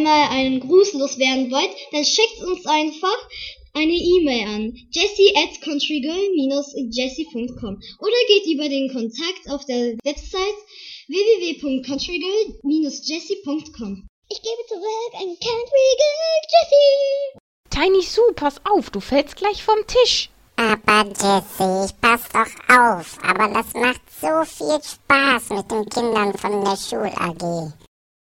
einmal einen Gruß loswerden wollt, dann schickt uns einfach eine E-Mail an jessie@countrygirl-jessie.com oder geht über den Kontakt auf der Website www.countrygirl-jessie.com. Ich gebe zurück an Countrygirl Jessie. Tiny Sue, pass auf, du fällst gleich vom Tisch. Aber Jessie, ich pass doch auf. Aber das macht so viel Spaß mit den Kindern von der Schul-AG.